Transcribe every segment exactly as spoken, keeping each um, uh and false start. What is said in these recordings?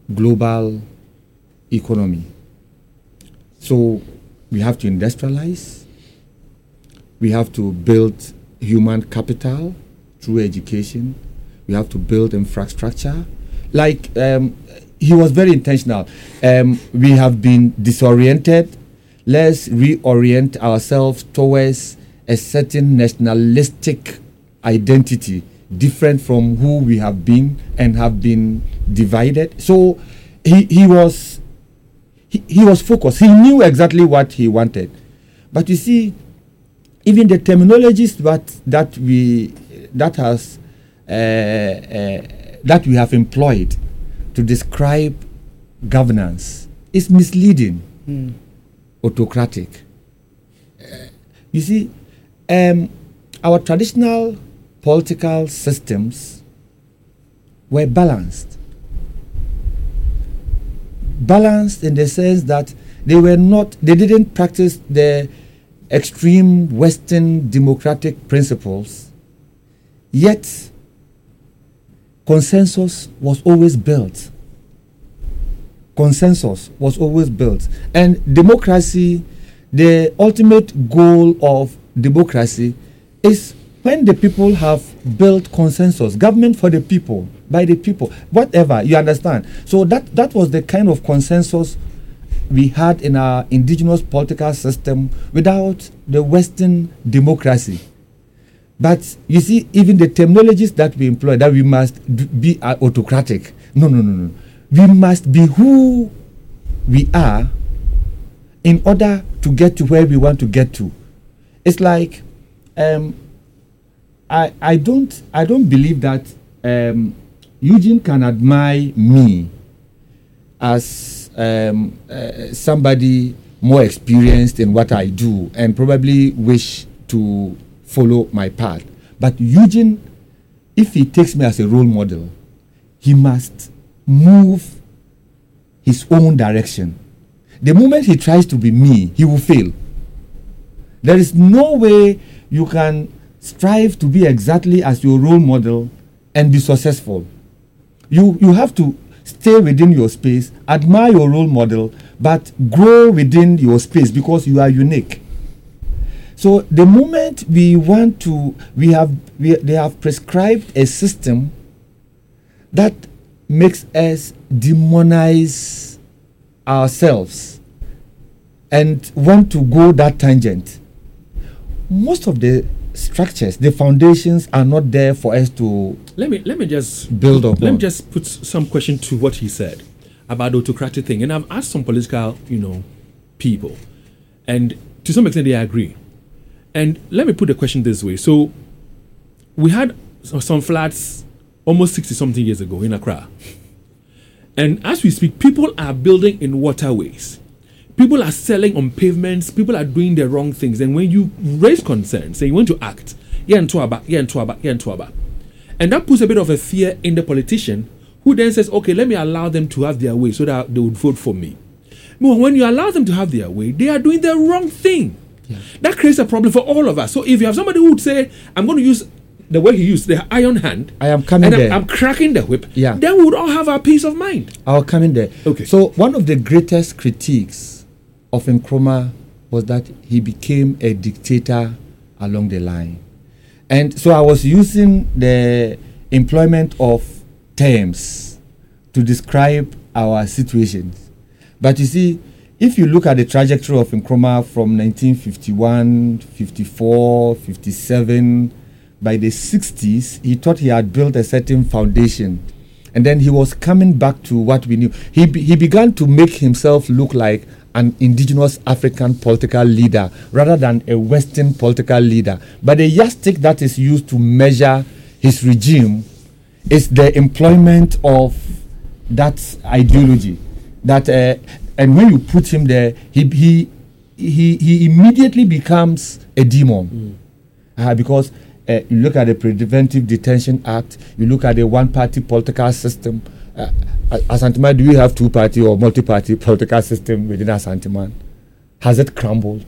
global economy. So we have to industrialize. We have to build human capital through education. We have to build infrastructure. Like, um, he was very intentional. Um, we have been disoriented. Let's reorient ourselves towards a certain nationalistic identity, different from who we have been and have been divided. So he, he was he, he was focused. He knew exactly what he wanted. But you see, even the terminologies that that we that has uh, uh, that we have employed to describe governance is misleading, mm. autocratic. Uh, you see, um, our traditional political systems were balanced. Balanced in the sense that they were not, they didn't practice the extreme Western democratic principles, yet consensus was always built. Consensus was always built. And democracy, the ultimate goal of democracy is when the people have built consensus, government for the people, by the people, whatever, you understand. So that, that was the kind of consensus we had in our indigenous political system without the Western democracy. But you see, even the terminologies that we employ, that we must d- be uh, autocratic. No, no, no, no. We must be who we are in order to get to where we want to get to. It's like, um, I I don't I don't believe that um, Eugene can admire me as um, uh, somebody more experienced in what I do and probably wish to follow my path. But Eugene, if he takes me as a role model, he must move his own direction. The moment he tries to be me, he will fail. There is no way you can strive to be exactly as your role model and be successful. You you have to stay within your space, admire your role model, but grow within your space because you are unique. So the moment we want to, we have, we, they have prescribed a system that makes us demonize ourselves and want to go that tangent. Most of the structures, the foundations are not there for us to let me let me just build up. Let on. me just put some question to what he said about the autocratic thing, and I've asked some political, you know, people, and to some extent they agree. And let me put the question this way: so we had some floods almost sixty something years ago in Accra, and as we speak, people are building in waterways. People are selling on pavements. People are doing the wrong things. And when you raise concerns, say you want to act, yeah, and tuaba, yeah, and tuaba, yeah, and tuaba, and that puts a bit of a fear in the politician, who then says, okay, let me allow them to have their way so that they would vote for me. But when you allow them to have their way, they are doing the wrong thing. Yeah. That creates a problem for all of us. So if you have somebody who would say, I'm going to use the way he used the iron hand, I am coming and there. I'm, I'm cracking the whip, yeah. then we would all have our peace of mind. I'll come in there. Okay. So one of the greatest critiques of Nkrumah was that he became a dictator along the line. And so I was using the employment of terms to describe our situations. But you see, if you look at the trajectory of Nkrumah from nineteen fifty-one, fifty-four, fifty-seven, by the sixties, he thought he had built a certain foundation. And then he was coming back to what we knew. He be, he began to make himself look like an indigenous African political leader rather than a Western political leader. But the yardstick that is used to measure his regime is the employment of that ideology. That uh, and when you put him there, he he he, he immediately becomes a demon. Mm. Uh, because uh, you look at the Preventive Detention Act, you look at the one-party political system. Uh, Asante-Man, do we have two-party or multi-party political system within Asante-Man? Has it crumbled?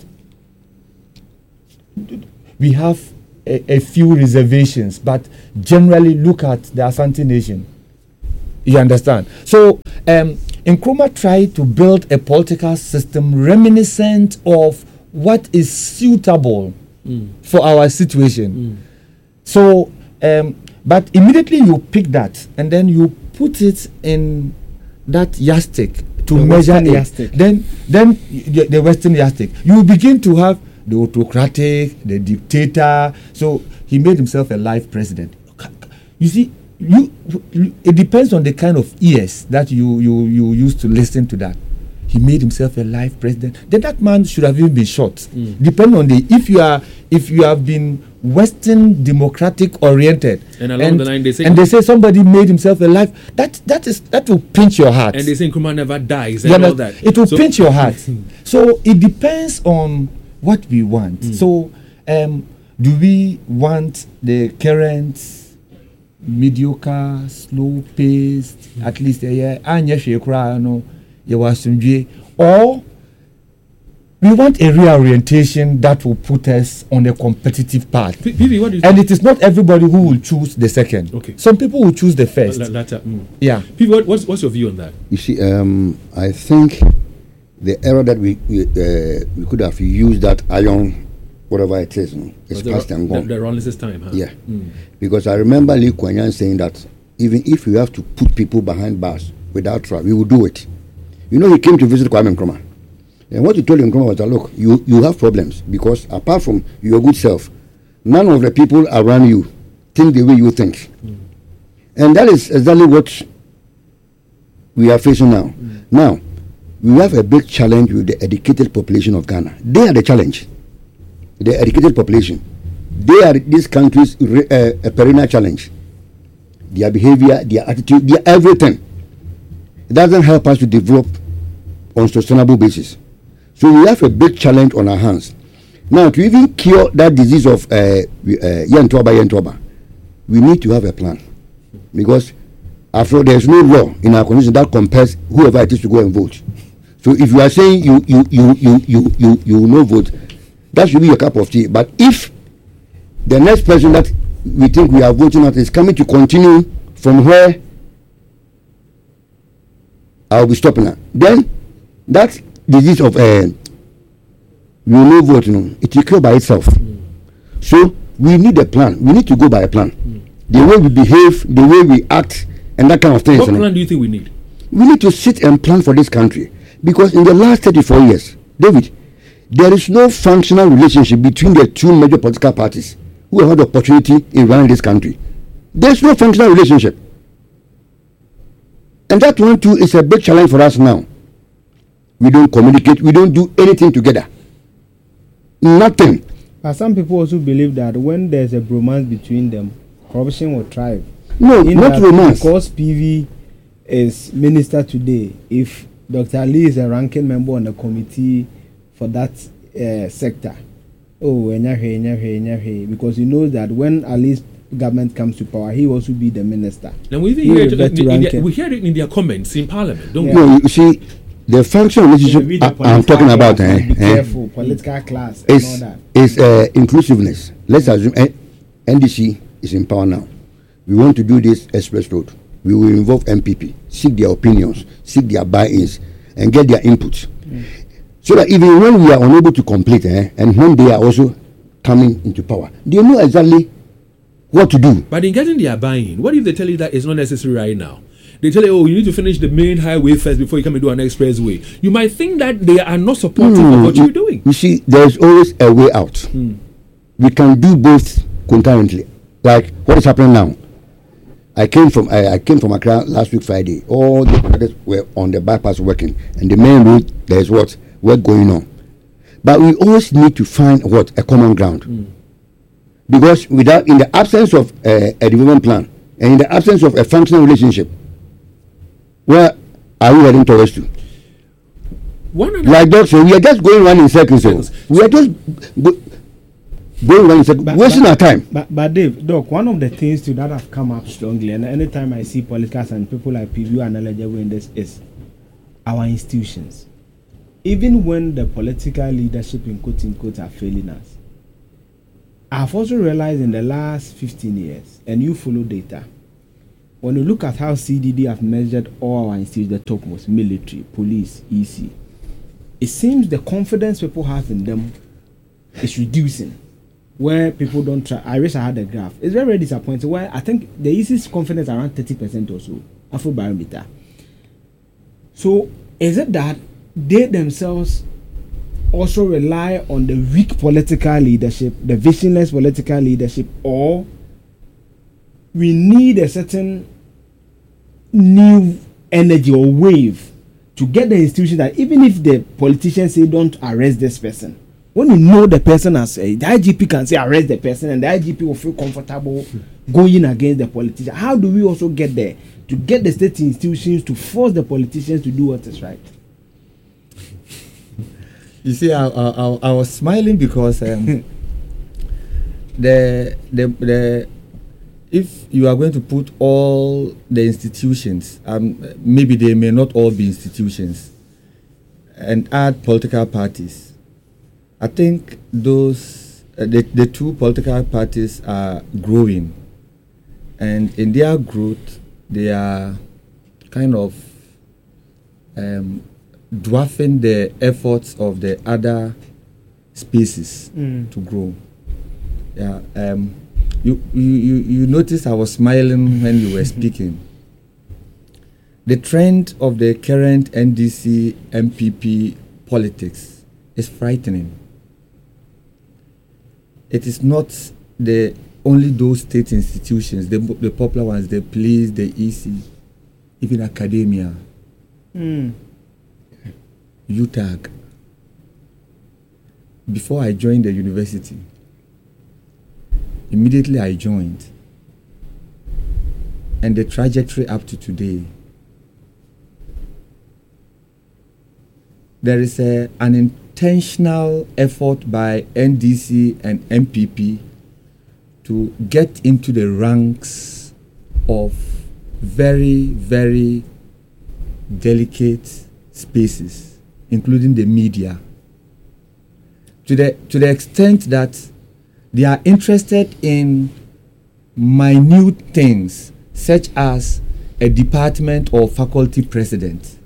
We have a, a few reservations, but generally look at the Asante Nation. You understand? So um, Nkrumah tried to build a political system reminiscent of what is suitable mm. for our situation. Mm. So, um, but immediately you pick that and then you put it in that yardstick to the measure it. Yardstick. Then, then the, the Western yardstick. You begin to have the autocratic, the dictator. So he made himself a life president. You see, you, you it depends on the kind of ears that you you you use to listen to that. He made himself a life president. Then that man should have even been shot. Mm. Depending on the if you are if you have been Western democratic oriented, and along and, the line they say, and they say somebody made himself a life. That that is that will pinch your heart. And they say Nkrumah never dies and yeah, all that. It will so, pinch your heart. So it depends on what we want. Mm. So um, do we want the current mediocre, slow paced, mm. at least a year, or we want a reorientation that will put us on a competitive path? P- P- what do you and think? It is not everybody who will choose the second. Okay. Some people will choose the first. L- latter, mm. Yeah. P- what, what's, what's your view on that? You see, um, I think the error that we we, uh, we could have used that iron, whatever it is, no, it's the, past and gone. The, the Rawlings' time, huh? Yeah. Mm. Because I remember Lee Kuan Yew saying that even if we have to put people behind bars without trial, we will do it. You know, he came to visit Kwame Nkrumah. And what he told Nkrumah was that, look, you, you have problems because apart from your good self, none of the people around you think the way you think. Mm. And that is exactly what we are facing now. Mm. Now, we have a big challenge with the educated population of Ghana. They are the challenge. The educated population. They are this country's uh, a perennial challenge. Their behavior, their attitude, their everything. It doesn't help us to develop on sustainable basis. So we have a big challenge on our hands. Now, to even cure that disease of uh, uh, Yentoba, Yentoba, we need to have a plan. Because after all, there is no law in our constitution that compels whoever it is to go and vote. So if you are saying you you you you you you, you will not vote, that should be your cup of tea. But if the next person that we think we are voting at is coming to continue from where I will be stopping her, then that disease of uh, we will not vote, you know, it will cure by itself. Mm. So we need a plan. We need to go by a plan. Mm. The way we behave, the way we act, and that kind of thing. What plan know? do you think we need? We need to sit and plan for this country. Because in the last thirty-four years, David, there is no functional relationship between the two major political parties who have had the opportunity in running this country. There is no functional relationship. And that one too is a big challenge for us now. We don't communicate, we don't do anything together. Nothing. But some people also believe that when there's a bromance between them, corruption will thrive. No, in not romance. Because P V is minister today, if Doctor Ali is a ranking member on the committee for that uh, sector, oh, because he knows that when Ali's government comes to power, he will also be the minister. And we hear it in, in their, we hear it in their comments in Parliament, don't yeah. we? No, you see, the functional relationship I, I'm talking about, class, eh, be careful, eh, political class, is, and all that. is uh, inclusiveness. Let's assume eh, N D C is in power now. We want to do this express road. We will involve M P P, seek their opinions, seek their buy-ins, and get their inputs. Mm. So that even when we are unable to complete, eh, and when they are also coming into power, they know exactly what to do. But in getting their buy-in, what if they tell you that it's not necessary right now? They tell you, oh, you need to finish the main highway first before you come and do an expressway. You might think that they are not supportive mm, of what you're doing. You see, there's always a way out. Mm. We can do both concurrently. Like what is happening now. I came from I, I came from Accra last week Friday. All the projects were on the bypass working, and the main road there is what work going on. But we always need to find what a common ground, mm. because without in the absence of uh, a development plan and in the absence of a functional relationship, where are we heading towards to? One like Doc said, we are just going around in circles. So we are just go, going around in circles, but, wasting but, our time. But, but Dave, Doc, one of the things too that have come up strongly, and anytime I see politicians and people like P V are knowledgeable in this, is our institutions. Even when the political leadership in quote unquote are failing us, I've also realized in the last fifteen years, and you follow data, when you look at how C D D have measured all our institutions, the topmost, military, police, E C, it seems the confidence people have in them is reducing. Where people don't try, I wish I had a graph. It's very, very disappointing. Where I think the E C's confidence around thirty percent or so, Afrobarometer. So is it that they themselves also rely on the weak political leadership, the visionless political leadership, or we need a certain new energy or wave to get the institution that even if the politicians say don't arrest this person, when you know the person as a, the I G P can say arrest the person and the I G P will feel comfortable going against the politician. How do we also get there to get the state institutions to force the politicians to do what is right? You see, I, I, I was smiling because um, the, the the if you are going to put all the institutions, um, maybe they may not all be institutions, and add political parties, I think those uh, the, the two political parties are growing, and in their growth, they are kind of um, dwarfing the efforts of the other spaces mm. to grow. Yeah, um, you, you you you noticed I was smiling when you were speaking. The trend of the current N D C M P P politics is frightening. It is not the only those state institutions, the the popular ones, the police, the E C, even academia. Mm. U T A G. Before I joined the university, immediately I joined, and the trajectory up to today, there is a, an intentional effort by N D C and M P P to get into the ranks of very, very delicate spaces, including the media, to the to the extent that they are interested in minute things such as a department or faculty president.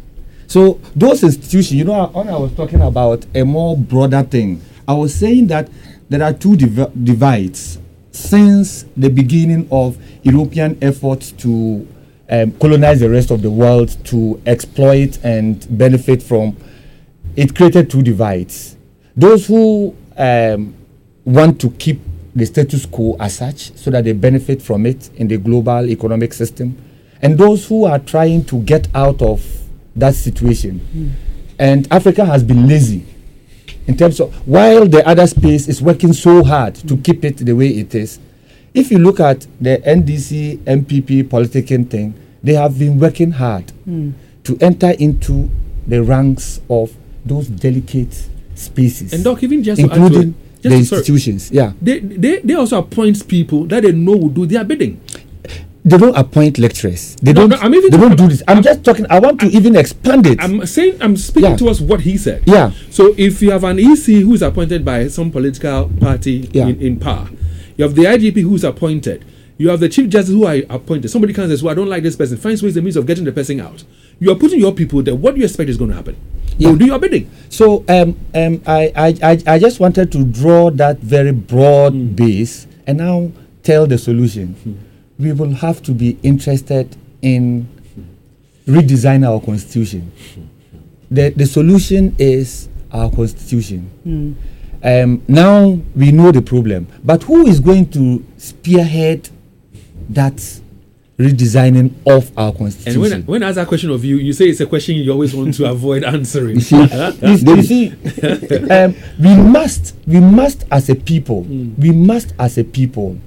So those institutions, you know, when I was talking about a more broader thing, I was saying that there are two div- divides since the beginning of European efforts to Um, colonize the rest of the world, to exploit and benefit from. It created two divides. Those who um, want to keep the status quo as such so that they benefit from it in the global economic system, and those who are trying to get out of that situation. Mm. And Africa has been lazy in terms of, while the other space is working so hard mm. to keep it the way it is. If you look at the N D C M P P politicking thing, they have been working hard mm. to enter into the ranks of those delicate spaces. And Doc, even just including to just the to, institutions, sorry, yeah. They, they they also appoint people that they know will do their bidding. They don't appoint lecturers. They no, don't. No, I'm even they don't about, do this. I'm, I'm just talking. I want to I'm, even expand it. I'm saying. I'm speaking yeah. towards what he said. Yeah. So if you have an E C who is appointed by some political party yeah. in, in power, you have the I G P who is appointed. You have the chief justice who are appointed. Somebody comes and says, well, I don't like this person. Finds ways, the means of getting the person out. You are putting your people there. What do you expect is going to happen? Yeah. You do your bidding. So um, um, I, I, I, I just wanted to draw that very broad mm. base and now tell the solution. Mm. We will have to be interested in redesign our constitution. The, the solution is our constitution. Mm. Um, now we know the problem. But who is going to spearhead that redesigning of our constitution? And when I, when I ask that question of you, you say it's a question you always want to avoid answering. You see, you see um, we must, we must as a people, mm. we must as a people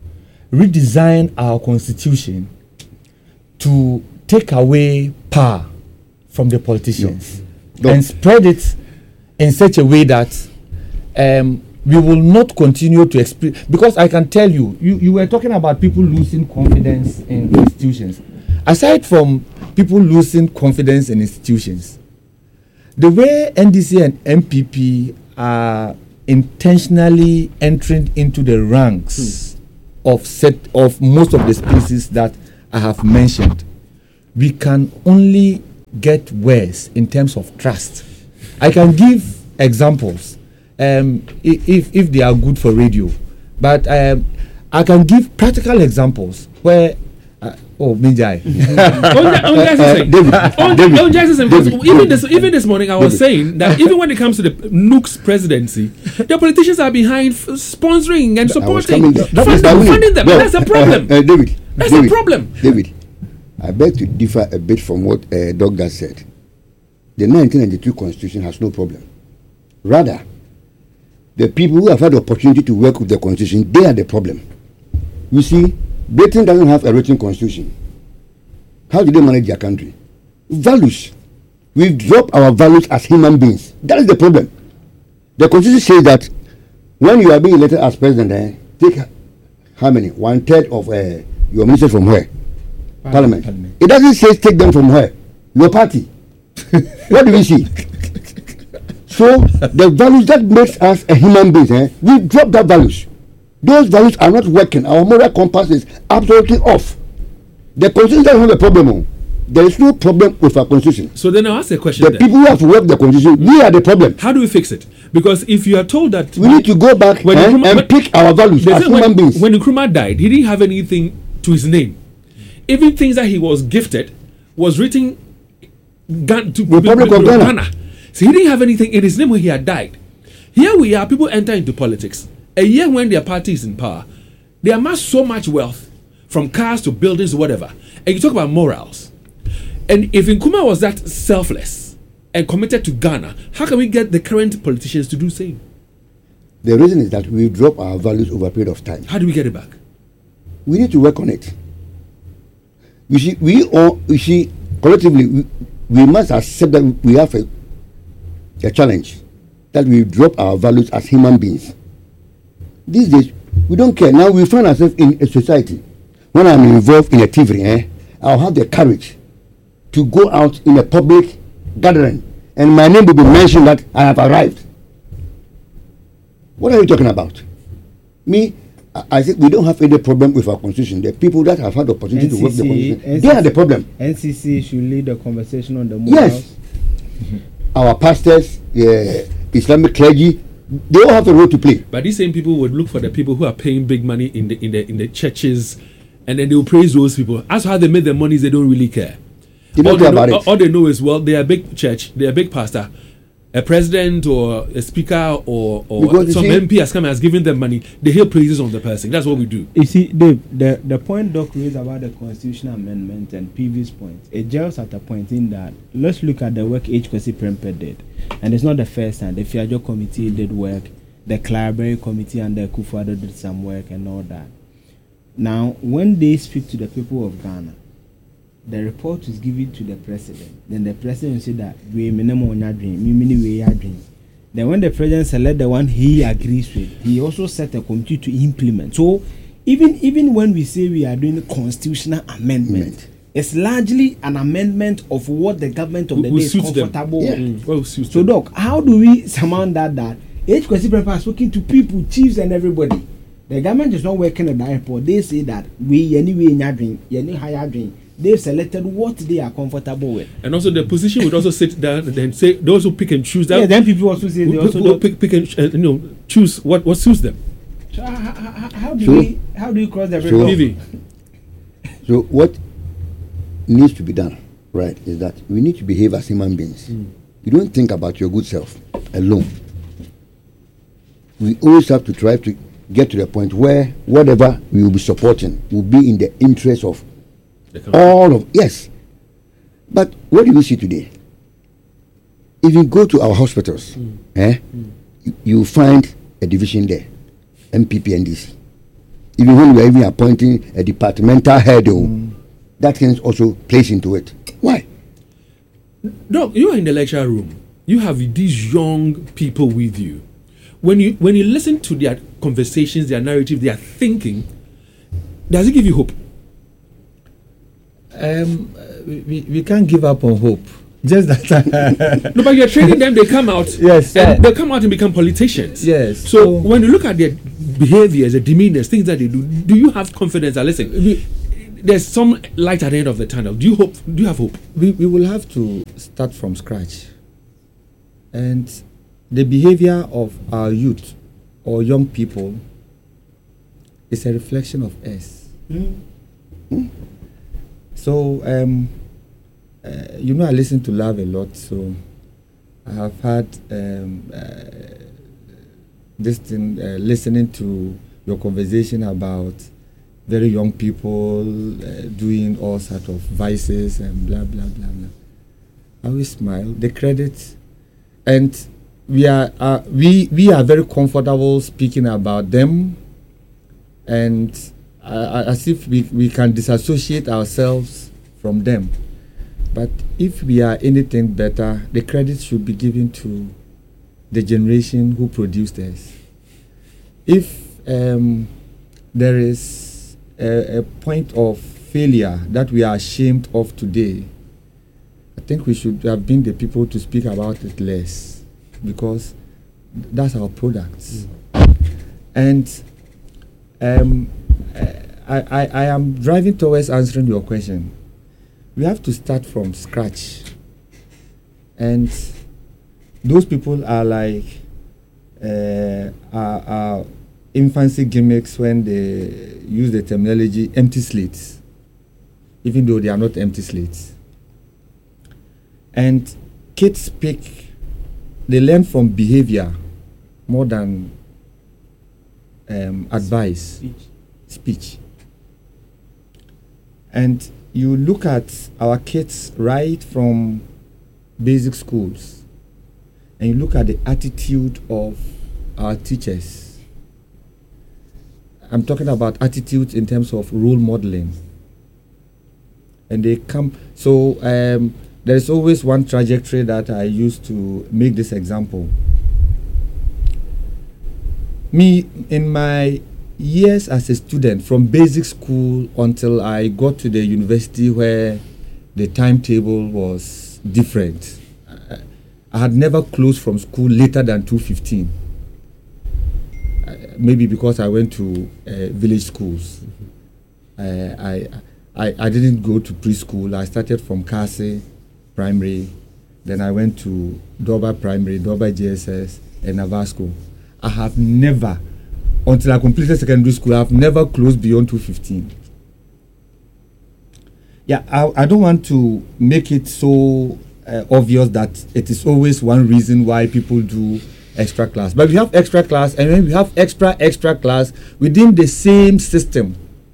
redesign our constitution to take away power from the politicians no. and spread it in such a way that um, we will not continue to experience, because I can tell you, you, you were talking about people losing confidence in institutions. Aside from people losing confidence in institutions, the way N D C and M P P are intentionally entering into the ranks hmm. of set of most of the spaces that I have mentioned, we can only get worse in terms of trust. I can give examples um, if, if they are good for radio, but um, I can give practical examples where uh, oh Minjai. Even this even this morning I was saying that even when it comes to the Nook's presidency, the politicians are behind f- sponsoring and supporting that, that funding, that funding them. no, That's a problem. Uh, uh, David, That's David, a problem. David, I beg to differ a bit from what uh, Douglas said. The nineteen ninety-two Constitution has no problem. Rather, the people who have had the opportunity to work with the Constitution, they are the problem. You see, Britain doesn't have a written Constitution. How do they manage their country? Values. We've dropped our values as human beings. That is the problem. The Constitution says that when you are being elected as president, eh, take how many? One third of uh, your ministers from where? Parliament. Parliament. It doesn't say take them from where? Your party. What do we see? So the values that makes us a human being, eh, we drop that values. Those values are not working. Our moral compass is absolutely off. The Constitution doesn't have a problem. Oh. There is no problem with our Constitution. So then I'll ask a question. The then. people who have worked the Constitution, we are the problem. How do we fix it? Because if you are told that we need to go back when eh, Nkrumah, and when, pick our values as human when, beings. When Nkrumah died, he didn't have anything to his name. Even things that he was gifted was written Ga- to Republic of Ghana. Ghana. So he didn't have anything in his name when he had died. Here we are, people enter into politics. A year when their party is in power, they amass so much wealth, from cars to buildings or whatever. And you talk about morals. And if Nkrumah was that selfless and committed to Ghana, how can we get the current politicians to do the same? The reason is that we drop our values over a period of time. How do we get it back? We need to work on it. You see, we all, you see, collectively, we, we must accept that we have a, a challenge, that we drop our values as human beings. These days, we don't care. Now we find ourselves in a society. When I'm involved in a thievery, eh, I'll have the courage to go out in a public gathering and my name will be mentioned that I have arrived. What are you talking about? Me, I, I think we don't have any problem with our Constitution. The people that have had the opportunity N C C, to work the Constitution, N C C, they are the problem. N C C should lead the conversation on the morals. Yes. Mm-hmm. Our pastors, the Islamic clergy, they all have a role to play. But these same people would look for the people who are paying big money in the in the in the churches, and then they will praise those people. As how they make their money, they don't really care. They don't all, care they know, about it. all they know is, well, they are a big church, they are a big pastor, a president or a speaker or, or some see, M P has come and has given them money. They hear praises on the person. That's what we do. You see, Dave, the the point Doc raised about the constitutional amendment and previous points, it gels at a point in that let's look at the work H. Kwesi Prempeh did. And it's not the first time. The Fiajo committee did work. The Clarabary committee and the Kufuor did some work and all that. Now, when they speak to the people of Ghana, the report is given to the president. Then the president will say that we minimum on your dream, we minimum your dream. Then when the president select the one he agrees with, he also set a committee to implement. So even even when we say we are doing a constitutional amendment, mm. it's largely an amendment of what the government of the we, day is comfortable with. Yeah. Mm. Well, so, Doc, how do we surmount that? That H. Kwesi Prempeh has spoken to people, chiefs, and everybody. The government is not working at that report. They say that we anyway in your dream, any higher dream. They've selected what they are comfortable with. And also the position would also sit down and then say those who pick and choose that. Yeah, then people also say they also will pick, pick and uh, you know choose what, what suits them. So how, how, how do so, we how do we cross the bridge? So, so what needs to be done, right, is that we need to behave as human beings. Mm. You don't think about your good self alone. We always have to try to get to the point where whatever we will be supporting will be in the interest of all of yes. But what do we see today? If you go to our hospitals, mm. eh, mm. you, you find a division there, M P P and D C. Even when we are even appointing a departmental head, mm. that can also place into it. Why? Doc, you are in the lecture room. You have these young people with you. When you when you listen to their conversations, their narrative, their thinking, does it give you hope? Um, we, we can't give up on hope. Just that. No, but you're training them. They come out. Yes. And they come out and become politicians. Yes. So, so when you look at their behaviors, their demeanors, things that they do, do you have confidence that listen? We, there's some light at the end of the tunnel. Do you hope? Do you have hope? We, we will have to start from scratch. And the behavior of our youth or young people is a reflection of us. Mm. Mm. So, um, uh, you know, I listen to Love a lot, so I have had um, uh, this thing, uh, listening to your conversation about very young people uh, doing all sorts of vices and blah, blah, blah, blah. I always smile. The credit, and we are uh, we we are very comfortable speaking about them, and uh, as if we, we can disassociate ourselves from them. But if we are anything better, the credit should be given to the generation who produced us. If um, there is a, a point of failure that we are ashamed of today, I think we should have been the people to speak about it less, because that's our products. Mm. And um, I, I, I am driving towards answering your question. We have to start from scratch. And those people are like uh, our, our infancy gimmicks when they use the terminology empty slates, even though they are not empty slates. And kids speak, they learn from behavior more than um, advice, speech. speech. And you look at our kids right from basic schools, and you look at the attitude of our teachers. I'm talking about attitudes in terms of role modeling. And they come, so um, there's always one trajectory that I use to make this example. Me, in my years as a student, from basic school until I got to the university where the timetable was different, I, I had never closed from school later than two fifteen. Uh, maybe because I went to uh, village schools. Mm-hmm. uh, I, I I didn't go to preschool. I started from Kasi Primary, then I went to Doba Primary, Doba J S S, and Navasco. I have never, until I completed secondary school, I've never closed beyond two fifteen. Yeah, I, I don't want to make it so uh, obvious that it is always one reason why people do extra class. But we have extra class, and then we have extra, extra class within the same system.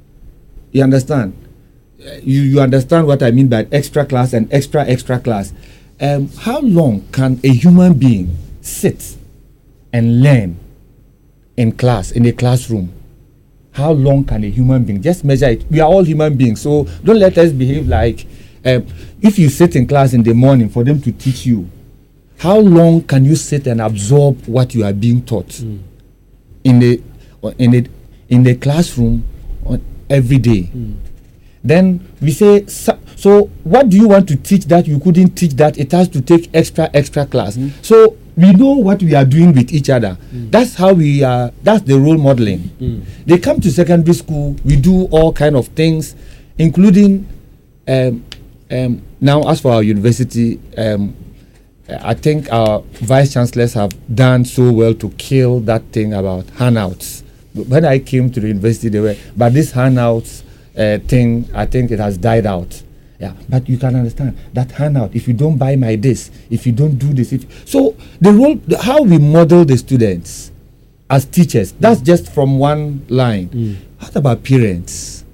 You understand? Uh, you, you understand what I mean by extra class and extra, extra class. Um, how long can a human being sit and learn in class, in a classroom? How long can a human being just measure it? We are all human beings, so don't let us behave like um, if you sit in class in the morning for them to teach you, how long can you sit and absorb what you are being taught mm. in the in the in the classroom every day? Mm. Then we say, so, so what do you want to teach that you couldn't teach that? It has to take extra extra class. Mm. So we know what we are doing with each other. Mm. That's how we are. That's the role modeling. Mm. They come to secondary school. We do all kind of things, including um, um, now. As for our university, um, I think our vice chancellors have done so well to kill that thing about handouts. When I came to the university, they were, but this handouts uh, thing, I think it has died out. Yeah, but you can understand that handout. If you don't buy my this, if you don't do this, if so, the role, the, how we model the students as teachers. That's mm. just from one line. Mm. What about parents?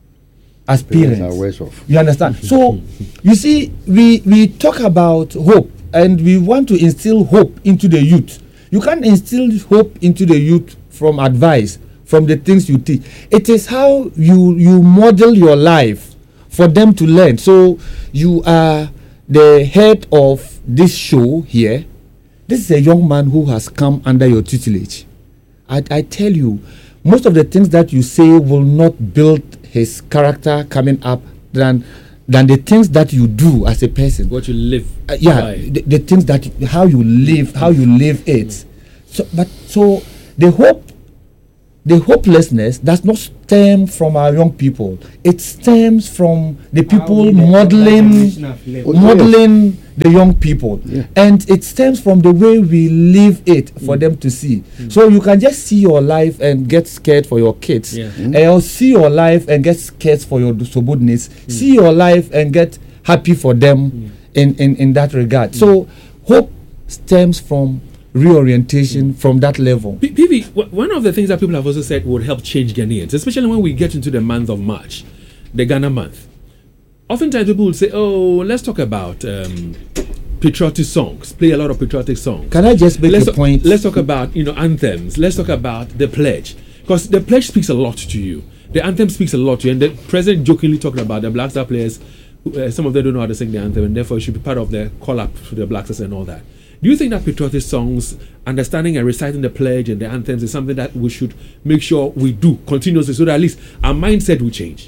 As parents, parents are worse off. You understand? So, you see, we we talk about hope, and we want to instill hope into the youth. You can't instill hope into the youth from advice, from the things you teach. It is how you you model your life for them to learn. So you are the head of this show here. This is a young man who has come under your tutelage. I, I tell you, most of the things that you say will not build his character coming up than than the things that you do as a person. What you live. Uh, yeah, the, the things that you, how you live, how you live it. So, but so the hope the hopelessness does not stem from our young people. It stems from the people modeling, modeling the young people, Yeah. and it stems from the way we live it for Mm. them to see. Mm. So you can just see your life and get scared for your kids, Yeah. mm. and see your life and get scared for your subordinates. Mm. See your life and get happy for them mm. in, in in that regard. Mm. So hope stems from reorientation mm. from that level. P- P V, w- one of the things that people have also said would help change Ghanaians, especially when we get into the month of March, the Ghana month. Oftentimes people will say, oh, let's talk about um, patriotic songs, play a lot of patriotic songs. Can I just make let's a ta- point? Let's talk about, you know, anthems. Let's talk about the pledge. Because the pledge speaks a lot to you. The anthem speaks a lot to you. And the president jokingly talking about the Black Star players, who, uh, some of them don't know how to sing the anthem, and therefore it should be part of the call-up to the Black Stars and all that. Do you think that patriotic songs, understanding and reciting the pledge and the anthems is something that we should make sure we do continuously so that at least our mindset will change?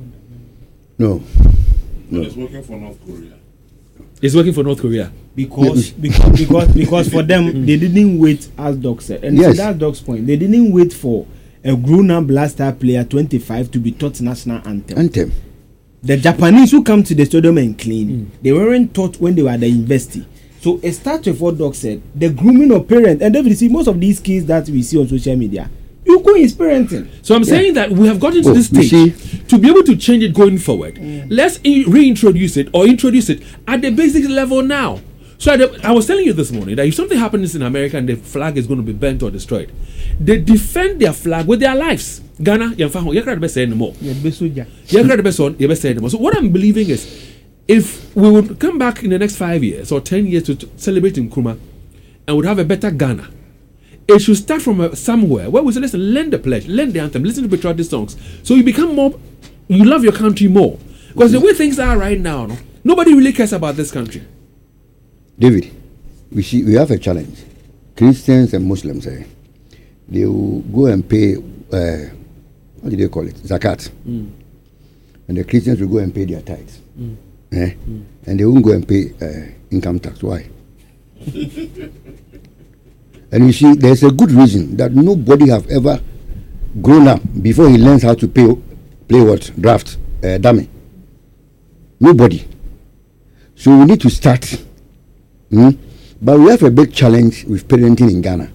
No. No. It's working for North Korea. It's working for North Korea. Because because because because for them they didn't wait, as Doc said, and Yes. to that Doc's point, they didn't wait for a grown-up Black Star player twenty-five to be taught national anthem. Anthem. The Japanese who come to the stadium and clean, mm. they weren't taught when they were at the university. So it starts with what Doc said, the grooming of parents. And David, see most of these kids that we see on social media, you go is parenting. So I'm Yeah. saying that we have gotten to Oh, this you stage see? to be able to change it going forward. Mm. Let's e- reintroduce it or introduce it at the basic level now. So at the, I was telling you this morning that if something happens in America and the flag is going to be burnt or destroyed, they defend their flag with their lives. Ghana, you can't say anymore. You can't say anymore. So what I'm believing is, if we would come back in the next five years or ten years to, to celebrate in Nkrumah and would have a better Ghana, it should start from uh, somewhere where we say, listen, learn the pledge, learn the anthem, listen to patriotic songs. So you become more, you love your country more. Because the way things are right now, no, nobody really cares about this country. David, we see we have a challenge. Christians and Muslims, eh, they will go and pay, uh, what do they call it? Zakat. Mm. And the Christians will go and pay their tithes. Mm. Eh? Mm. And they won't go and pay uh, income tax. Why? And you see, there's a good reason that nobody have ever grown up before he learns how to pay, play what? Draft, uh, dummy. Nobody. So we need to start. Mm? But we have a big challenge with parenting in Ghana.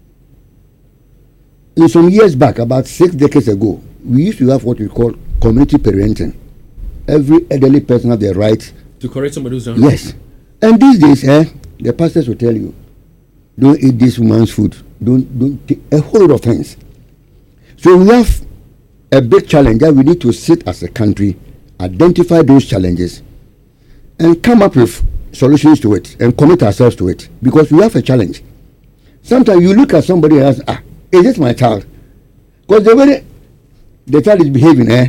In some years back, about six decades ago, we used to have what we call community parenting. Every elderly person has the right to correct somebody who's done. Yes. And these days, eh, the pastors will tell you, don't eat this woman's food. Don't don't take a whole lot of things. So we have a big challenge that we need to sit as a country, identify those challenges, and come up with solutions to it and commit ourselves to it, because we have a challenge. Sometimes you look at somebody else, ah, is this my child? Because the way the child is behaving, eh,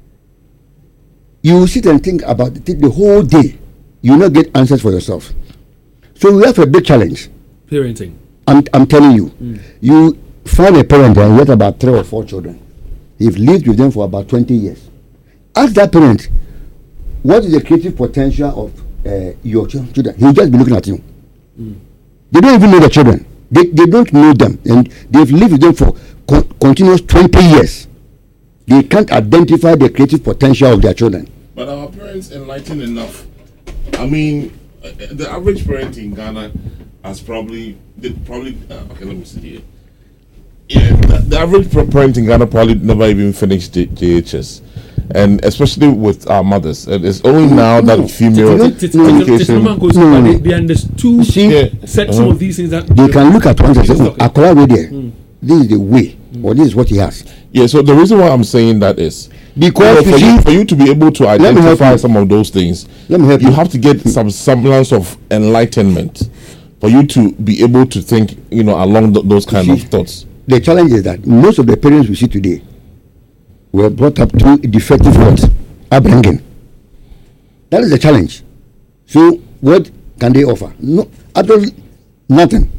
you will sit and think about it the whole day. You will not get answers for yourself. So we have a big challenge. Parenting. I'm, I'm telling you. Mm. You find a parent and you have about three or four children. You've lived with them for about twenty years. Ask that parent, what is the creative potential of uh, your ch- children? He'll just be looking at you. Mm. They don't even know the children. They, they don't know them. And they've lived with them for co- continuous twenty years. They can't identify the creative potential of their children. But our parents enlightened enough. I mean, uh, the average parent in Ghana has probably, they probably, uh, okay, let me see here. Yeah, the, the average parent in Ghana probably never even finished J- JHS. And especially with our mothers, and it's only now that female education. They, they understood, see, yeah, said some uh-huh. of these things that they can look at one and say, oh, Akola way there. Mm. This is the way, mm. or this is what he has. Yeah, so the reason why I'm saying that is because you know, for, you you, see, for you to be able to identify some of those things, let me help you you. have to get some semblance of enlightenment for you to be able to think, you know, along th- those kind see, of thoughts. The challenge is that most of the parents we see today were brought up through defective what? Upbringing. That is the challenge. So what can they offer? No, absolutely nothing.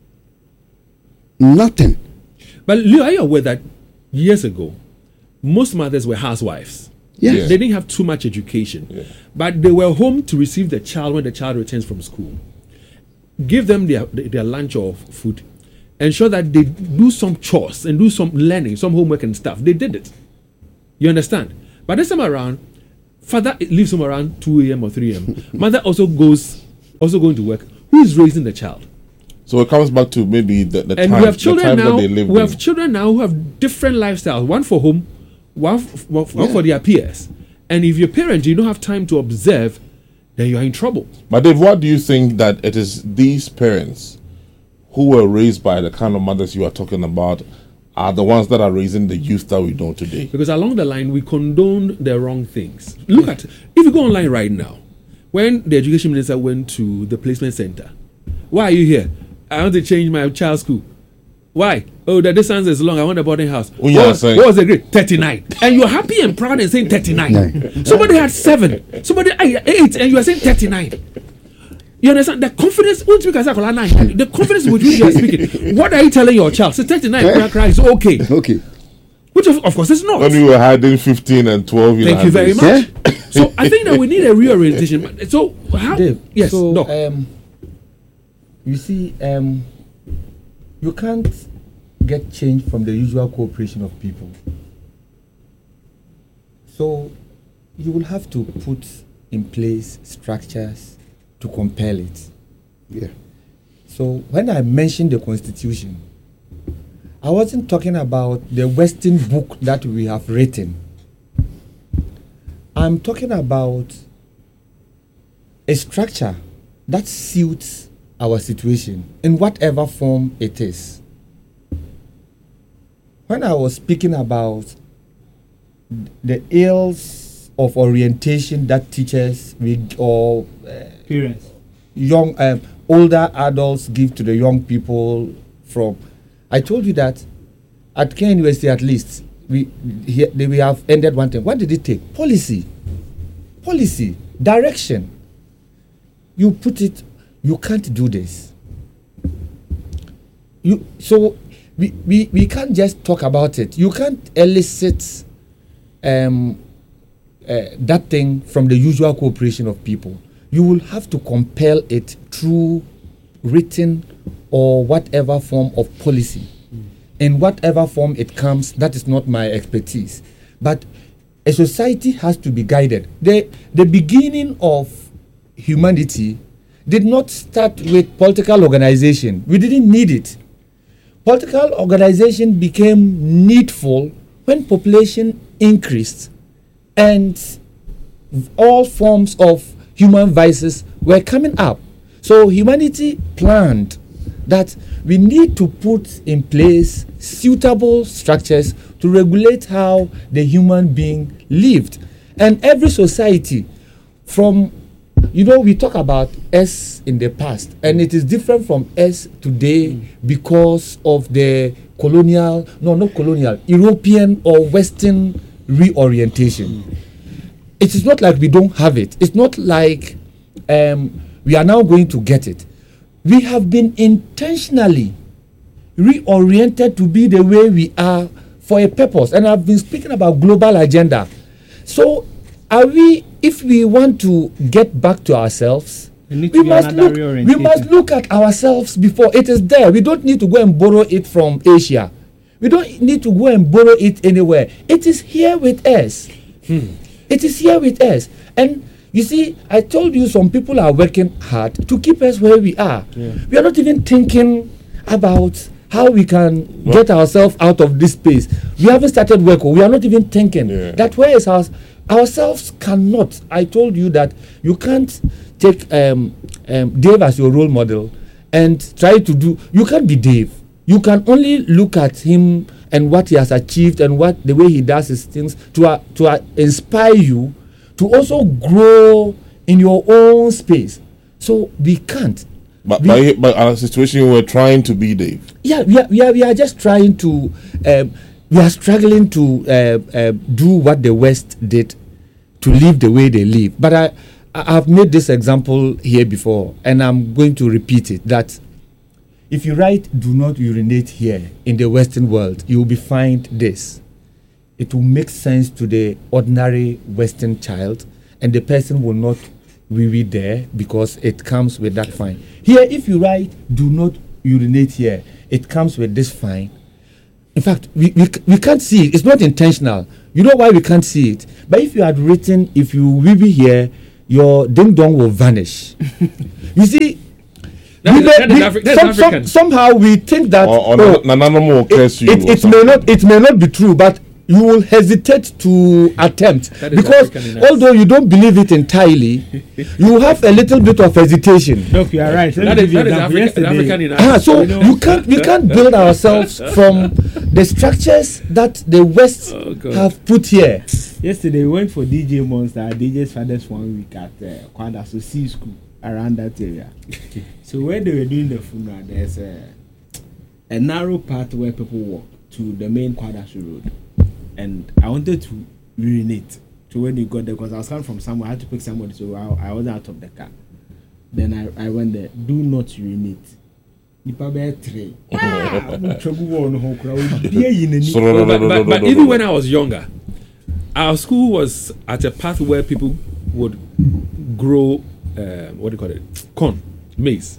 Nothing. But Leo, are you aware that years ago, most mothers were housewives? Yes. Yeah. They didn't have too much education, Yeah. but they were home to receive the child when the child returns from school. Give them their their lunch or food, ensure that they do some chores and do some learning, some homework and stuff. They did it. You understand? But this time around, father leaves home around two a.m. or three a.m. Mother also goes, also going to work. Who is raising the child? So it comes back to maybe the, the and time, we have the children time now. that they live We in. have children now who have different lifestyles. One for home, one, f- one, f- one Yeah. for their peers. And if you're a parent, you don't have time to observe, then you are in trouble. But Dave, what do you think that it is these parents who were raised by the kind of mothers you are talking about are the ones that are raising the youth that we know today? Because along the line, we condone the wrong things. Look at, if you go online right now, when the education minister went to the placement center, why are you here? I want to change my child's school. Why? Oh, the distance is long. I want a boarding house. Oh, yeah, what, was, saying- what was the grade? thirty-nine. And you're happy and proud and saying thirty-nine. Nine. Somebody had seven. Somebody had eight, and you are saying thirty-nine. You understand? The confidence, won't speak as I call her nine. The confidence with which you are speaking. What are you telling your child? So thirty-nine Eh? cry, cry is okay. Okay. Which, of, of course, is not. When we were hiding fifteen and twelve, you Thank know, you very this. much. Yeah. So I think that we need a reorientation. So how? Dave, yes, so Doc. um, you see, um, you can't get change from the usual cooperation of people. So you will have to put in place structures to compel it. Yeah. So when I mentioned the Constitution, I wasn't talking about the Western book that we have written. I'm talking about a structure that suits our situation in whatever form it is. When I was speaking about the ills of orientation that teachers we, or uh, Parents. young um, older adults give to the young people from, I told you that at Kenya University at least we he, they, we have ended one thing. What did it take? Policy, policy, direction. You put it. You can't do this. You so we, we, we can't just talk about it. You can't elicit um, uh, that thing from the usual cooperation of people. You will have to compel it through written or whatever form of policy. Mm. In whatever form it comes, that is not my expertise. But a society has to be guided. The, the beginning of humanity did not start with political organization. We didn't need it. Political organization became needful when population increased and all forms of human vices were coming up. So humanity planned that we need to put in place suitable structures to regulate how the human being lived. And every society, from, you know, we talk about us in the past, and it is different from us today mm. because of the colonial, no, not colonial, European or Western reorientation. Mm. It is not like we don't have it. It's not like um, we are now going to get it. We have been intentionally reoriented to be the way we are for a purpose. And I've been speaking about global agenda. So are we, if we want to get back to ourselves, we, to we must look, we must look at ourselves before. It is there. We don't need to go and borrow it from Asia. We don't need to go and borrow it anywhere. It is here with us. Hmm. It is here with us. And you see, I told you some people are working hard to keep us where we are. Yeah. We are not even thinking about how we can what? get ourselves out of this space. We haven't started work. We are not even thinking yeah. that where is our, ourselves cannot. I told you that you can't take um, um, Dave as your role model and try to do. You can't be Dave. You can only look at him and what he has achieved and what the way he does his things to uh, to uh, inspire you to also grow in your own space. So we can't. But we, by, by our situation, we're trying to be Dave. Yeah, we are, we are, we are just trying to, um, we are struggling to uh, uh, do what the West did, to live the way they live. But I, I have made this example here before, and I'm going to repeat it, that if you write, do not urinate here in the Western world, you will be fined this. It will make sense to the ordinary Western child, and the person will not wee-wee there because it comes with that fine. Here, if you write, do not urinate here, it comes with this fine. In fact, we, we, we can't see it. It's not intentional. You know why we can't see it? But if you had written, if you will be here, your ding dong will vanish. You see, That we is- may- that is we- Afri- that's some- African. some- somehow we think that Or, or oh, na- Nanano will curse it, you. it, or it may something. not it may not be true, but you will hesitate to attempt That is because African in us. although you don't believe it entirely, you have a little bit of hesitation. Doc, you are right. Let That me is, give you that is example. African, Yesterday- African in us. Ah, so You know- you can't we can't build ourselves from the structures that the West Oh, God. have put here. Yesterday we went for D J Monster, D J's father's one week at uh, Kwada, so C school around that area. So when they were doing the funeral, there's a, a narrow path where people walk to the main Kwadasu road, and I wanted to urinate. So when you got there, because I was coming from somewhere, I had to pick somebody, so I, I wasn't out of the car. Then I, I went there. Do not urinate. Nipa be three. Ah, mo trouble one ho kura. Obi ayi nani. So, no, no, but, no, but, no, but no, even no. when I was younger, our school was at a path where people would grow, uh, what do you call it, corn, maize.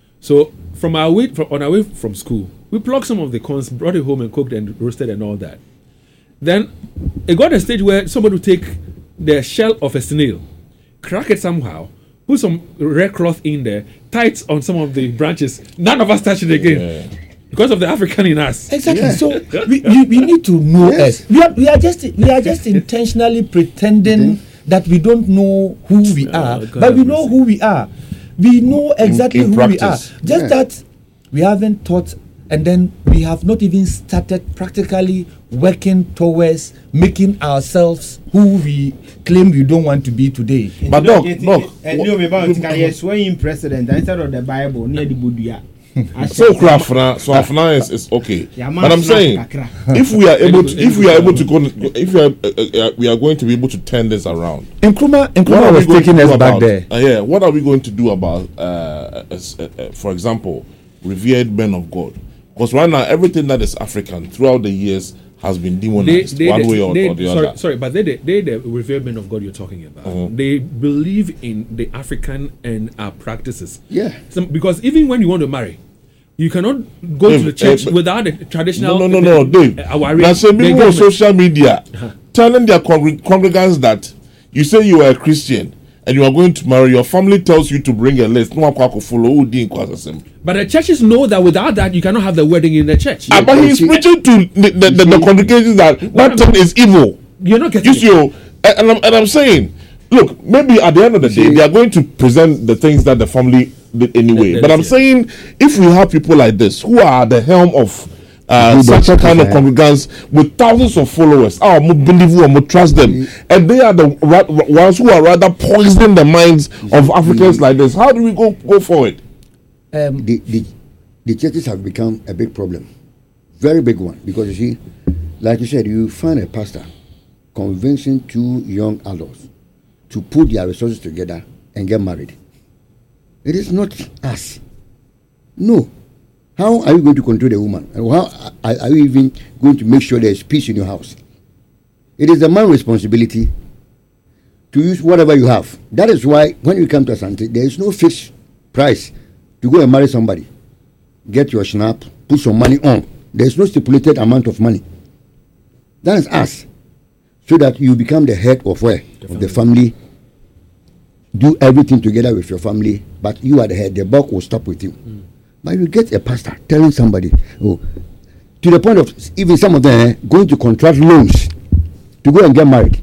So from our way, from, on our way from school, we plucked some of the corns, brought it home and cooked and roasted and all that. Then it got a stage where somebody would take the shell of a snail, crack it somehow, put some red cloth in there, tie it on some of the branches. None of us touch it again. Yeah. Because of the African in us. Exactly. Yeah. So we, we, we need to know Yes. us. We are we are just we are just intentionally pretending that we don't know who we are, God but we have know mercy. who we are. We know exactly in who we are. practice. Just Yeah. that we haven't taught, and then we have not even started practically working towards making ourselves who we claim we don't want to be today. But Doc, Doc, and you about yes, swearing president instead of the Bible near the Buddha. so Krafna, so Afna is, is okay. Yeah, But I'm man, saying, snap, if we are able to, if we are able to go, if we are, uh, uh, we are going to be able to turn this around. Nkrumah, What are Nkrumah we was going to taking do us back about- there. Uh, yeah, what are we going to do about, uh, as, uh, uh, for example, revered men of God? Because right now, everything that is African throughout the years has been They, demonized they, one they, way or, they- or the sorry, other. sorry, but they, they, they the revered men of God you're talking about. Mhm. They believe in the African and our practices. Yeah. Some, because even when you want to marry, you cannot go Dave, to the church eh, but- without the traditional. No, no, no, no, Dave. uh, our Now, some the people on engagement. social media telling their congre- congregants that you say you are a Christian and you are going to marry, your family tells you to bring a list. No one can follow who didn't cause us him. But the churches know that without that, you cannot have the wedding in the church. Ah, but he's see- preaching to the, the, the, the congregations that that thing is evil. You're not getting You see, oh, and, and I'm, and I'm saying, look, maybe at the end of the day, see- they are going to present the things that the family did anyway. Let- But let I'm us hear. saying, if we have people like this who are at the helm of uh, Who the such a churches kind of are. congregants with thousands of followers, oh, mo believe you, mo trust them, and they are the ra- ra- ones who are rather poisoning the minds of Africans like this. How do we go go forward? Um, the, the the churches have become a big problem, very big one. Because you see, like you said, you find a pastor convincing two young adults to put their resources together and get married. It is not us. No. How are you going to control the woman? And how are, are you even going to make sure there is peace in your house? It is the man's responsibility to use whatever you have. That is why when you come to Asante, there is no fixed price to go and marry somebody. Get your snap, put some money on. There is no stipulated amount of money. That is us. So that you become the head of where? Of the family. Do everything together with your family, but you are the head. The buck will stop with you. Mm. But you get a pastor telling somebody, oh, to the point of even some of them eh, going to contract loans to go and get married.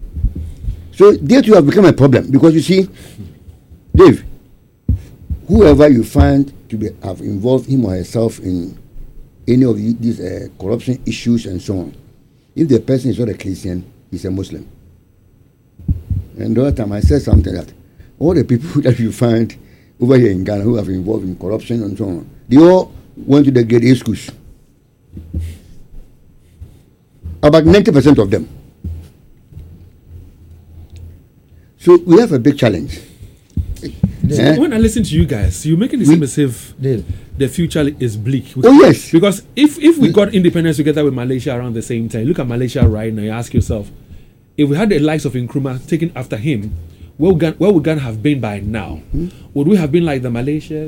So they too have become a problem because you see, Dave, whoever you find to be have involved him or herself in any of the, these uh, corruption issues and so on, if the person is not a Christian, he's a Muslim. And the other time I said something that all the people that you find over here in Ghana who have involved in corruption and so on, they all went to the grade A schools. About ninety percent of them. So we have a big challenge. Eh? When I listen to you guys, you're making it seem We- as if Dave. the future is bleak. Oh, yes. Because if, if we got independence together with Malaysia around the same time, look at Malaysia right now, you ask yourself, if we had the likes of Nkrumah taken after him, where would Ghana, where would Ghana have been by now? Hmm? Would we have been like the Malaysians?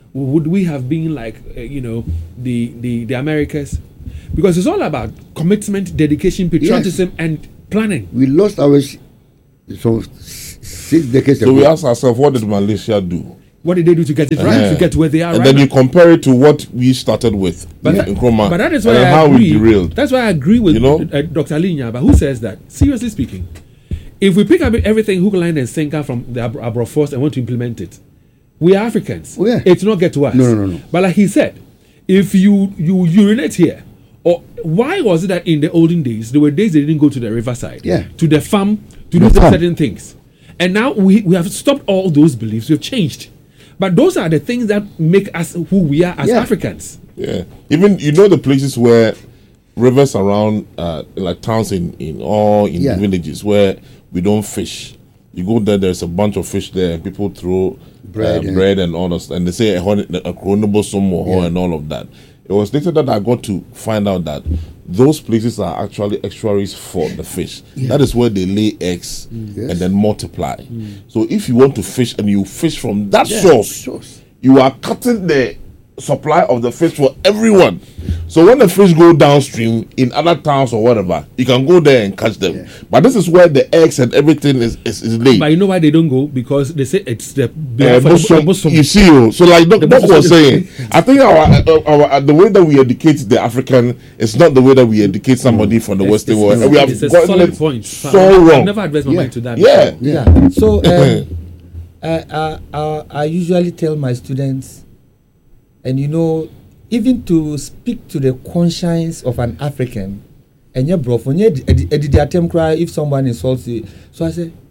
would we have been like, uh, you know, the, the, the Americas? Because it's all about commitment, dedication, patriotism, yes. and planning. We lost our sh- so six decades so ago. we ask ourselves, what did Malaysia do? What did they do to get it uh-huh. right, to get where they are and right then now? you compare it to what we started with but, in, that, in Nkrumah, but that is why and I how agree. we derailed. That's why I agree with you know? uh, Doctor Ali Nyaba, who says that, seriously speaking, if we pick up everything hook, line, and sinker from the Ab- Aberforce and want to implement it, we are Africans. Oh, yeah. It's not get to us. No, no, no, no. But like he said, if you you urinate here, or why was it that in the olden days, there were days they didn't go to the riverside, yeah. to the farm, to the do farm. certain things. And now we, we have stopped all those beliefs. We've changed. But those are the things that make us who we are as yeah. Africans. Yeah. Even, you know, the places where rivers around, uh, like towns in, in all in yeah. villages where we don't fish. You go there, there's a bunch of fish there, and people throw bread, uh, and, bread and all that, and they say a chronable yeah. and all of that. It was later that I got to find out that those places are actually estuaries for the fish. Yeah. That is where they lay eggs mm. yes. and then multiply. Mm. So if you want to fish and you fish from that yeah. source, source, you are cutting the supply of the fish for everyone. So when the fish go downstream in other towns or whatever, you can go there and catch them. Yeah. But this is where the eggs and everything is, is, is laid. But you know why they don't go? Because they say it's the uh, bosom, the you see, oh, so like Doc was saying, I think our, our, our the way that we educate the African is not the way that we educate somebody mm. from the it's, Western it's, world. It's, and we have it's a gotten solid it point. so wrong. I've never addressed my yeah. mind to that. Yeah, yeah. yeah. So um, uh, uh, uh, I usually tell my students, and you know, even to speak to the conscience of an African, and your bro, when you attempt cry if someone insults you, so I say,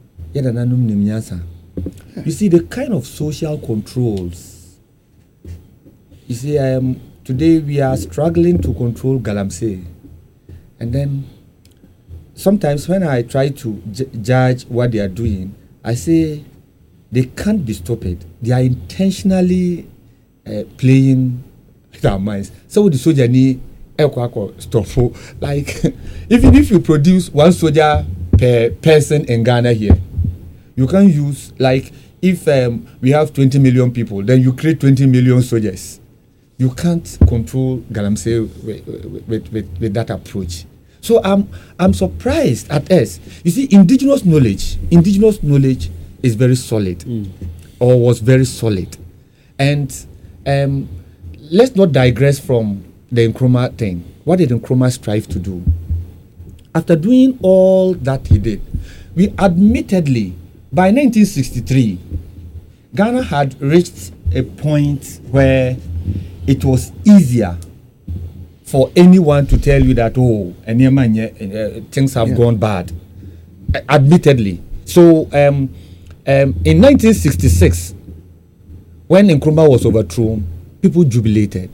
you see the kind of social controls. You see, um, today we are struggling to control Galamsey, and then sometimes when I try to j- judge what they are doing, I say they can't be stopped. They are intentionally uh, playing our minds. So the soldier need stop. Like even if you produce one soldier per person in Ghana here, you can use like if um, we have twenty million people, then you create twenty million soldiers. You can't control Galamsey with, with, with, with that approach. So I'm I'm surprised at us. You see, indigenous knowledge, indigenous knowledge is very solid, mm. or was very solid, and um. Let's not digress from the Nkrumah thing. What did Nkrumah strive to do? After doing all that he did, we admittedly, by nineteen sixty-three, Ghana had reached a point where it was easier for anyone to tell you that, oh, uh, things have yeah. gone bad. Uh, admittedly. So um, um, in nineteen sixty-six, when Nkrumah was overthrown, people jubilated.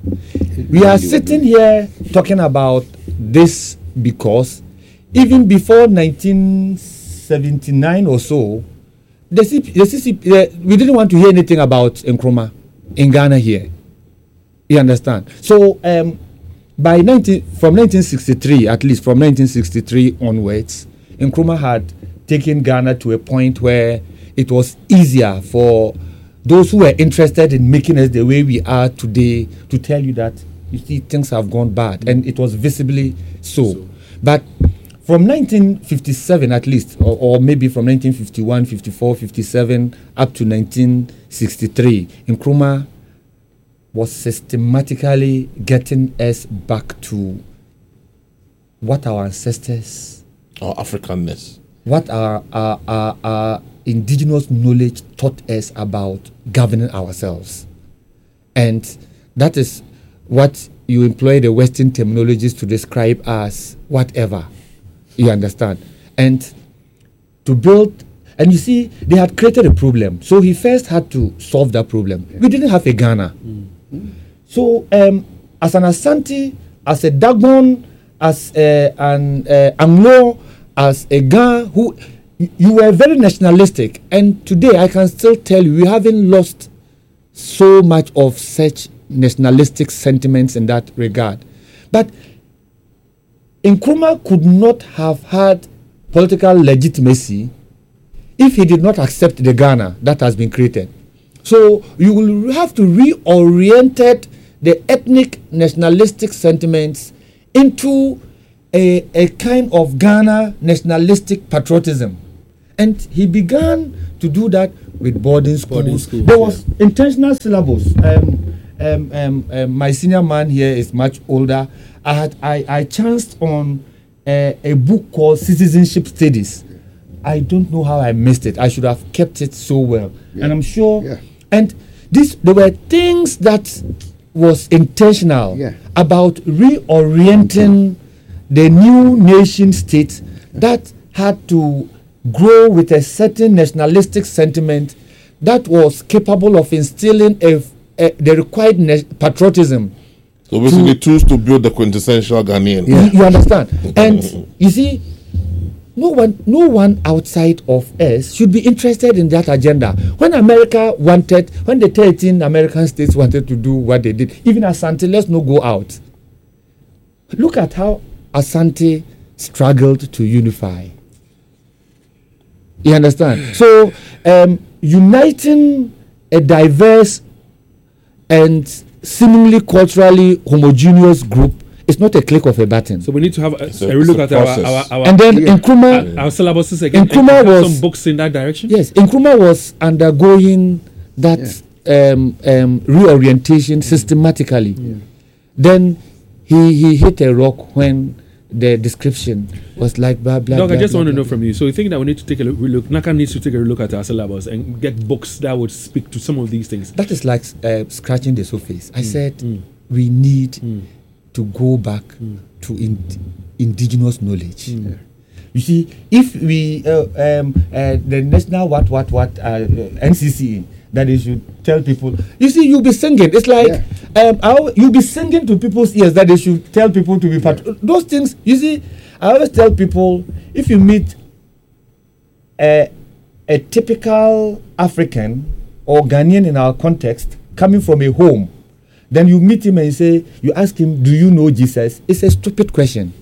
We are sitting here talking about this because even before nineteen seventy-nine or so, the C P, the C C P, uh, we didn't want to hear anything about Nkrumah in Ghana here. You understand? So um, by nineteen from nineteen sixty-three, at least from nineteen sixty-three onwards, Nkrumah had taken Ghana to a point where it was easier for those who were interested in making us the way we are today to tell you that, you see, things have gone bad. Mm. And it was visibly so. so. But from nineteen fifty-seven at least, or, or maybe from nineteen fifty-one, fifty-four, fifty-seven, up to nineteen sixty-three, Nkrumah was systematically getting us back to what our ancestors... Our Africanness. What our, our, our, our indigenous knowledge taught us about governing ourselves. And that is what you employ the Western terminologies to describe as whatever. You understand? And to build, and you see, they had created a problem. So he first had to solve that problem. We didn't have a Ghana. Mm. So um, as an Asante, as a Dagon, as a, an uh, Anglo, as a Ga who, you were very nationalistic. And today I can still tell you, we haven't lost so much of such nationalistic sentiments in that regard. But Nkrumah could not have had political legitimacy if he did not accept the Ghana that has been created. So you will have to reorient the ethnic nationalistic sentiments into a, a kind of Ghana nationalistic patriotism. And he began to do that with boarding schools. Boarding schools, there yeah. was intentional syllabus. Um, um, um, um, my senior man here is much older. I had I, I chanced on a, a book called Citizenship Studies. I don't know how I missed it. I should have kept it so well. Yeah. And I'm sure. Yeah. And this, there were things that was intentional Yeah. about reorienting the new nation state that had to grow with a certain nationalistic sentiment that was capable of instilling a, a, the required na- patriotism. So basically, tools to build the quintessential Ghanaian. You, you understand? And you see, no one, no one outside of us should be interested in that agenda. When America wanted, when the thirteen American states wanted to do what they did, even Asante, let's not go out. Look at how Asante struggled to unify. You understand? So, um, uniting a diverse and seemingly culturally homogeneous group is not a click of a button. So we need to have a, It's a- a relook it's at a our, process. our, our, And then Yeah. Nkrumah, our syllabuses again. Nkrumah and have was- some books in that direction. yes, Nkrumah was undergoing that um, um, reorientation systematically. Then he he hit a rock when the description was like blah blah. Doc, blah, I just blah, want to blah, know from you. So you think that we need to take a look, relook, NACA needs to take a look at our syllabus and get books that would speak to some of these things? That is like uh, scratching the surface. I said mm. we need Mm. to go back Mm. to in, indigenous knowledge. Mm. You see, if we uh, um, uh, the national what what what uh, uh, N C C E that they should tell people. You see, you'll be singing. It's like um, I'll, you'll be singing to people's ears that they should tell people to be part. Those things. You see, I always tell people if you meet a a typical African or Ghanaian in our context coming from a home, then you meet him and you say, you ask him, do you know Jesus? It's a stupid question.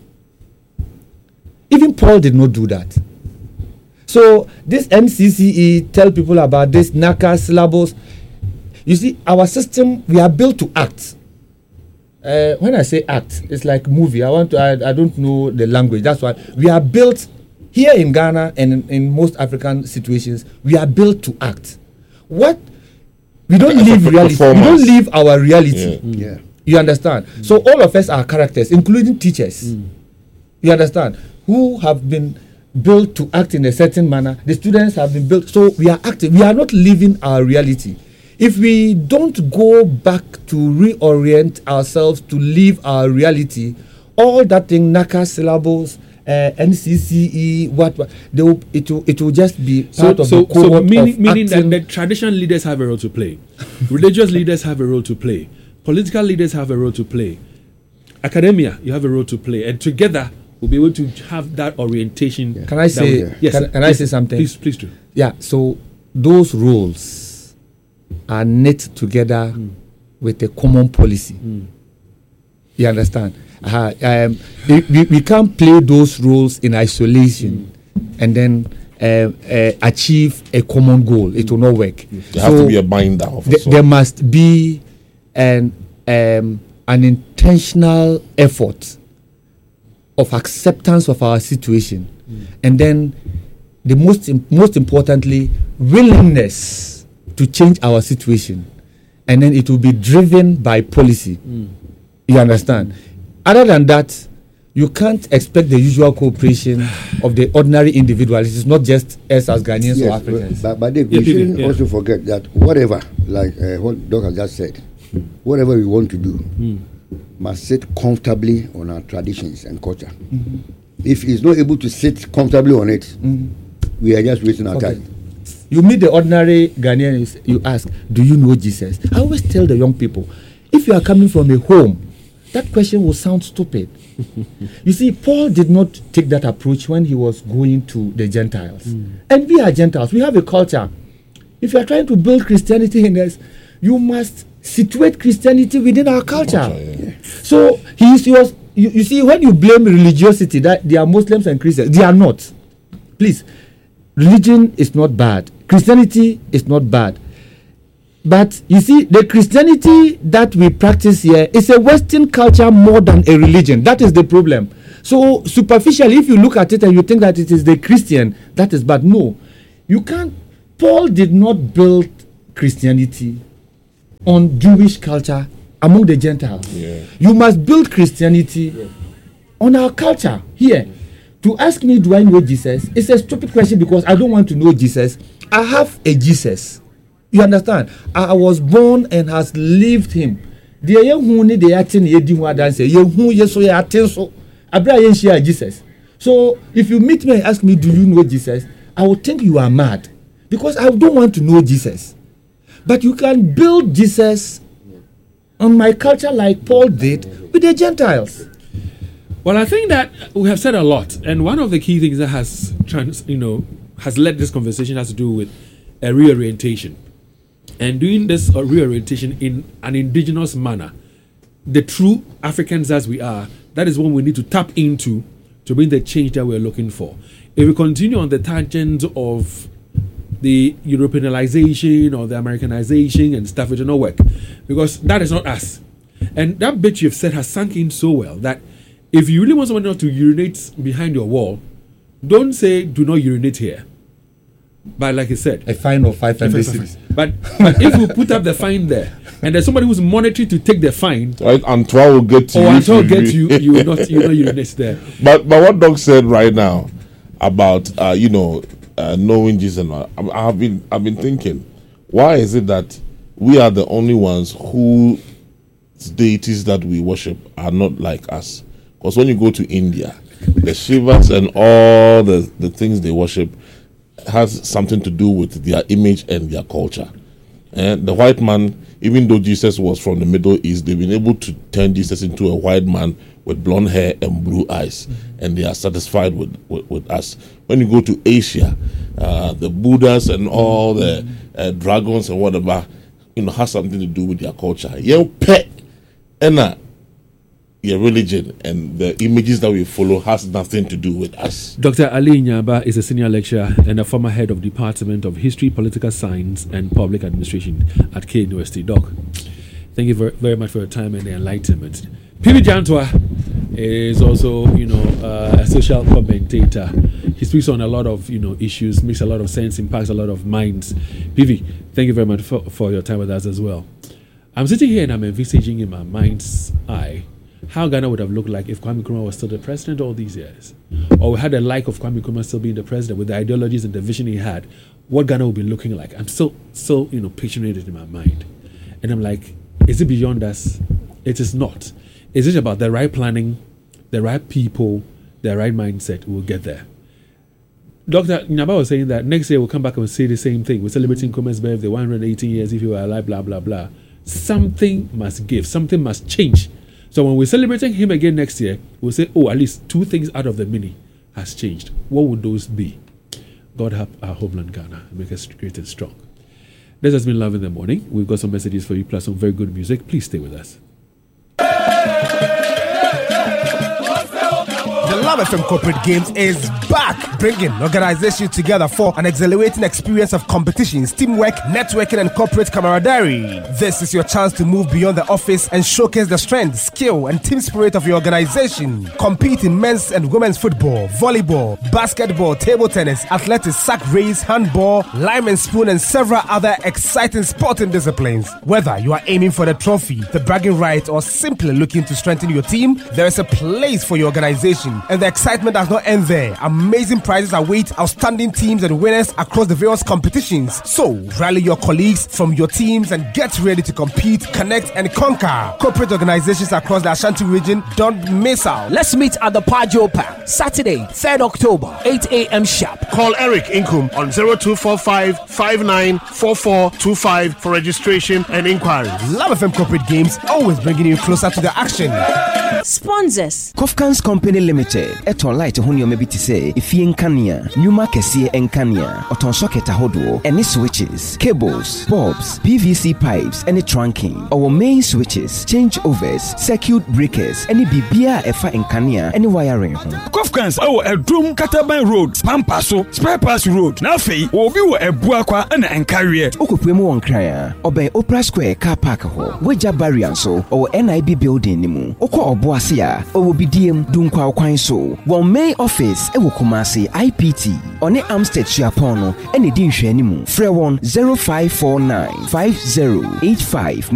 Even Paul did not do that. So this N C C E tell people about this NACA syllabus. You see, our system, we are built to act. Uh, when I say act, it's like movie. I want to. I, I don't know the language. That's why we are built here in Ghana and in, in most African situations. We are built to act. What we don't As a live reality. We don't performance. live our reality. Yeah. Yeah. You understand? So all of us are characters, including teachers. You understand? Who have been built to act in a certain manner. The students have been built. So we are acting. We are not living our reality. If we don't go back to reorient ourselves to live our reality, all that thing, NACA syllables, uh, N C C E, what, what they will, it will it will just be So, part of so, the cohort so meaning, of meaning that acting. the traditional leaders have a role to play, religious leaders have a role to play, political leaders have a role to play, academia, you have a role to play, and together we'll be able to have that orientation. Yeah. Can I that say? we- yes, can, sir. can I Yes, say something? Please, please do. Yeah. So those roles are knit together with a common policy. You understand? Uh, um, we, we, we can't play those roles in isolation and then uh, uh, achieve a common goal. It will not work. There has to be a binder of a th- sort. there must be an um, an intentional effort of acceptance of our situation, and then the most im- most importantly, willingness to change our situation, and then it will be driven by policy. You understand? Other than that, you can't expect the usual cooperation of the ordinary individual. It is not just us as Ghanaians or Yes, Africans. but, but Dave, Yeah, we P D, shouldn't yeah. also forget that whatever, like uh, what Doc has just said, whatever we want to do must sit comfortably on our traditions and culture. If he's not able to sit comfortably on it, we are just wasting our Okay. time. You meet the ordinary Ghanaian, you s- you ask, do you know Jesus? I always tell the young people, if you are coming from a home, that question will sound stupid. You see, Paul did not take that approach when he was going to the Gentiles. And we are Gentiles, we have a culture. If you are trying to build Christianity in us, you must situate Christianity within our culture. Culture, yeah. So he, is- he was, you, you see, when you blame religiosity, that they are Muslims and Christians, they are not. Please, religion is not bad. Christianity is not bad. But you see, the Christianity that we practice here is a Western culture more than a religion. That is the problem. So superficially, if you look at it and you think that it is the Christian, that is bad. No, you can't. Paul did not build Christianity on Jewish culture among the Gentiles. Yeah. You must build Christianity yeah. on our culture here. To ask me, do I know Jesus? It's a stupid question because I don't want to know Jesus. I have a Jesus. You understand? I, I was born and has lived him. The young who they acting ye di wa dance ye who ye so ye atin so abra ye share Jesus. So if you meet me and ask me, do you know Jesus? I would think you are mad because I don't want to know Jesus. But you can build Jesus on my culture like Paul did with the Gentiles. Well, I think that we have said a lot, and one of the key things that has trans, you know, has led this conversation has to do with a reorientation, and doing this uh, reorientation in an indigenous manner. The true Africans as we are, that is what we need to tap into to bring the change that we're looking for. If we continue on the tangent of the Europeanization or the Americanization and stuff, it will not work, because that is not us. And that bit you've said has sunk in so well that if you really want someone not to urinate behind your wall, don't say do not urinate here. But like I said, a fine of five hundred cities. But, but if you put up the fine there, and there's somebody who's monitoring to take the fine, right, Antoine will get to or you. Or Antoine will get you, you will not, you will not urinate there. But but what Doc said right now about uh, you know uh, knowing Jesus, I, I have been I've been thinking, why is it that we are the only ones whose deities that we worship are not like us? Because when you go to India, the Shivas and all the, the things they worship has something to do with their image and their culture. And the white man, even though Jesus was from the Middle East, they've been able to turn Jesus into a white man with blonde hair and blue eyes, mm-hmm. and they are satisfied with, with, with us. When you go to Asia, uh, the Buddhas and all the uh, dragons and whatever, you know, has something to do with their culture. Yeah, pet, and your religion and the images that we follow has nothing to do with us. Doctor Ali Nyaba is a senior lecturer and a former head of Department of History, Political Science and Public Administration at K University. Doc, thank you very, very much for your time and the enlightenment. P V Jantwa is also, you know, uh, a social commentator. He speaks on a lot of, you know, issues, makes a lot of sense, impacts a lot of minds. P V, thank you very much for, for your time with us as well. I'm sitting here and I'm envisaging in my mind's eye how Ghana would have looked like if Kwame Nkrumah was still the president all these years, or we had a like of Kwame Nkrumah still being the president with the ideologies and the vision he had. What Ghana would be looking like? I'm still, still, you know, picturing it in my mind, and I'm like, is it beyond us? It is not. Is it about the right planning, the right people, the right mindset? We'll get there. Doctor Nyaba was saying that next year we'll come back and say the same thing. We're celebrating Nkrumah's birthday, one hundred eighteen years if you were alive, blah blah blah. Something must give. Something must change. So when we're celebrating him again next year, we'll say, oh, at least two things out of the many has changed. What would those be? God help our homeland Ghana and make us great and strong. This has been Love in the Morning. We've got some messages for you, plus some very good music. Please stay with us. The Love F M Corporate Games is back, bringing organizations together for an exhilarating experience of competitions, teamwork, networking, and corporate camaraderie. This is your chance to move beyond the office and showcase the strength, skill, and team spirit of your organization. Compete in men's and women's football, volleyball, basketball, table tennis, athletics, sack race, handball, lime and spoon, and several other exciting sporting disciplines. Whether you are aiming for the trophy, the bragging right, or simply looking to strengthen your team, there is a place for your organization. And the excitement does not end there. Amazing prizes await outstanding teams and winners across the various competitions. So, rally your colleagues from your teams and get ready to compete, connect, and conquer. Corporate organizations across the Ashanti region, don't miss out. Let's meet at the Pajopa, Saturday, third October, eight a.m. sharp. Call Eric Inkum on zero two four five, five nine four four two five for registration and inquiries. Love F M Corporate Games, always bringing you closer to the action. Sponsors. Kofkans Company Limited. Eton light honey maybe to say if you enkania, Numa Kessie enkania, Oton socket ahodo, any switches, cables, bulbs, P V C pipes, any trunking, our main switches, changeovers, circuit breakers, any bibia efa enkania, any wiring. Kofkans our a drum Kataban Road, Pampaso, Spare Pass Road, Nafi, or we were a buakwa and an carrier. Okupemo on Kraya, Obey Opera Square car park ho, Weja Barrier so, or N I B building nimu, Oko Oboasia, or B D M Dunkwa Quine so, one main office, Ewo Kumasi I P T, on the Amstead Chiapono, any Din Shenimu, Frewon zero five four nine five zero eight five